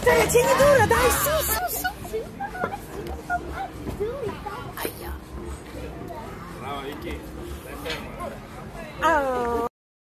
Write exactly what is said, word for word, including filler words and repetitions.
Dai, tieni dura, dai, su, su, su. Aia. Brava Vicky.